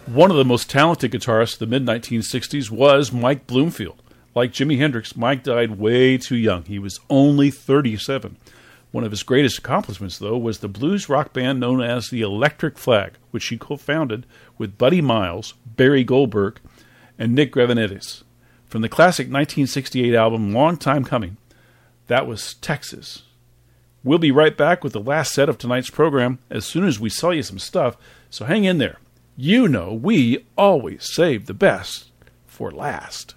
One of the most talented guitarists of the mid-1960s was Mike Bloomfield. Like Jimi Hendrix, Mike died way too young. He was only 37. One of his greatest accomplishments, though, was the blues rock band known as the Electric Flag, which he co-founded with Buddy Miles, Barry Goldberg, and Nick Gravenites. From the classic 1968 album, Long Time Coming, that was Texas. We'll be right back with the last set of tonight's program as soon as we sell you some stuff, so hang in there. You know we always save the best for last.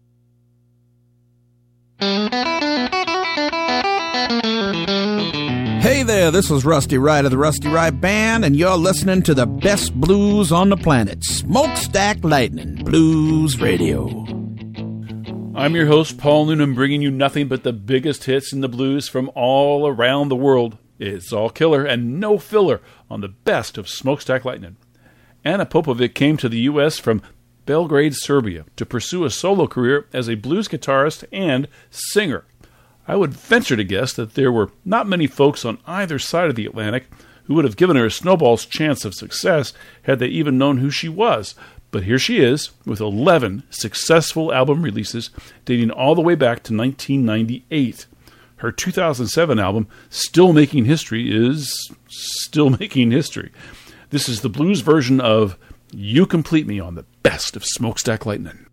Hey there, this is Rusty Wright of the Rusty Wright Band, and you're listening to the best blues on the planet, Smokestack Lightning Blues Radio. I'm your host, Paul Noonan, bringing you nothing but the biggest hits in the blues from all around the world. It's all killer and no filler on the best of Smokestack Lightning. Ana Popovic came to the U.S. from Belgrade, Serbia, to pursue a solo career as a blues guitarist and singer. I would venture to guess that there were not many folks on either side of the Atlantic who would have given her a snowball's chance of success had they even known who she was. But here she is, with 11 successful album releases dating all the way back to 1998. Her 2007 album, Still Making History, is still making history. This is the blues version of You Complete Me on the best of Smokestack Lightning.